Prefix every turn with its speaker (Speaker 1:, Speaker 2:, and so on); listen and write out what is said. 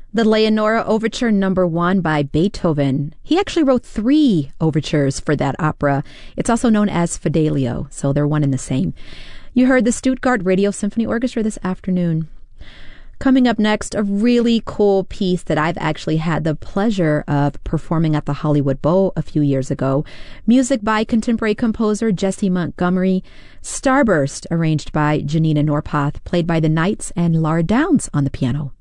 Speaker 1: The Leonora Overture Number 1 by Beethoven. He actually wrote 3 overtures for that opera. It's also known as Fidelio, so they're one and the same. You heard the Stuttgart Radio Symphony Orchestra this afternoon. Coming up next, a really cool piece that I've actually had the pleasure of performing at the Hollywood Bowl a few years ago. Music by contemporary composer Jessie Montgomery. Starburst, arranged by Janina Norpoth, played by the Knights, and Laura Downs on the piano.